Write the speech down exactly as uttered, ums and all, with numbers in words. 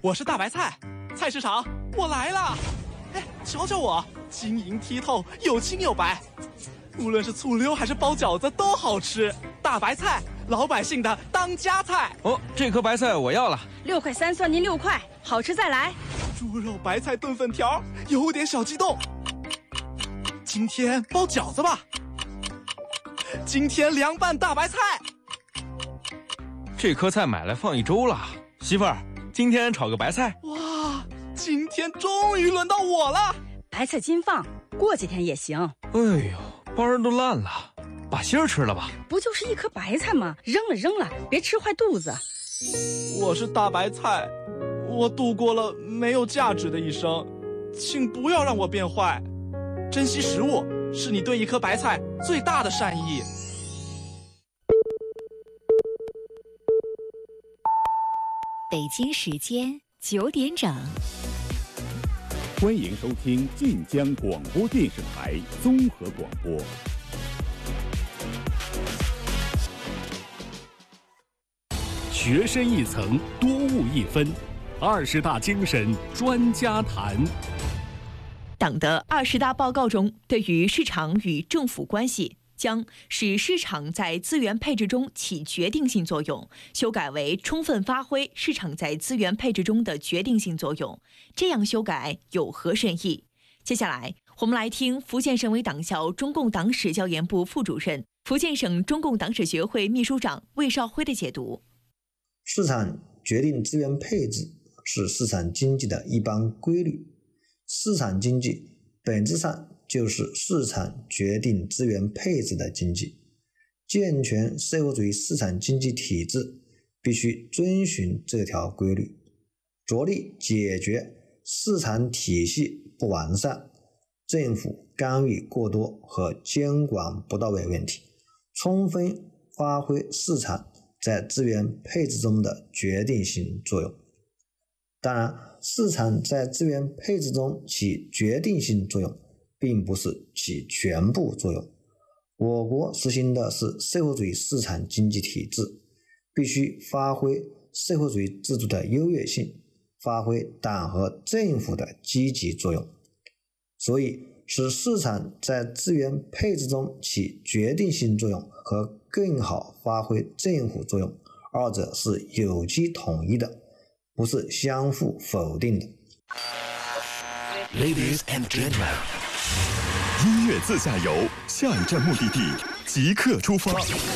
我是大白菜，菜市场我来了。哎，瞧瞧我，晶莹剔透，有青有白，无论是醋溜还是包饺子都好吃。大白菜，老百姓的当家菜。 哦，这颗白菜我要了， 六块三，算您六块，好吃再来。 猪肉白菜炖粉条，有点小激动。今天包饺子吧。今天凉拌大白菜。 这颗菜买来放一周了，媳妇儿，今天炒个白菜。 哇，今天终于轮到我了。 白菜今放，过几天也行。 哎呦，帮人都烂了，把芯儿吃了吧。 不就是一颗白菜吗？扔了扔了，别吃坏肚子。 我是大白菜，我度过了没有价值的一生，请不要让我变坏。珍惜食物是你对一颗白菜最大的善意。 北京时间九点整， 欢迎收听晋江广播电视台综合广播。学深一层，多悟一分，二十大精神专家谈。 党的二十大报告中，对于市场与政府关系将使市场在资源配置中起决定性作用，修改为充分发挥市场在资源配置中的决定性作用。这样修改有何深意？接下来，我们来听福建省委党校中共党史教研部副主任、福建省中共党史学会秘书长魏少辉的解读。 市场决定资源配置是市场经济的一般规律，市场经济本质上就是市场决定资源配置的经济。健全社会主义市场经济体制必须遵循这条规律，着力解决市场体系不完善、政府干预过多和监管不到位问题，充分发挥市场在资源配置中的决定性作用。当然，市场在资源配置中起决定性作用，并不是起全部作用。我国实行的是社会主义市场经济体制，必须发挥社会主义制度的优越性，发挥党和政府的积极作用。所以，使市场在资源配置中起决定性作用和更好发挥政府作用，二者是有机统一的，不是相互否定的。 Ladies and gentlemen， 音乐自驾游，下一站目的地即刻出发。